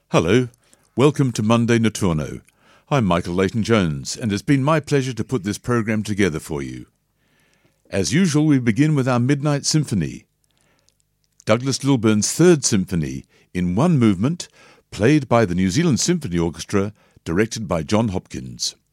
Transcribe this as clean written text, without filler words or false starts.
Hello, welcome to Monday Notturno. I'm Michael Leighton-Jones, and it's been my pleasure to put this program together for you. As usual, we begin with our Midnight Symphony, Douglas Lilburn's Third Symphony, in one movement, played by the New Zealand Symphony Orchestra, directed by John Hopkins.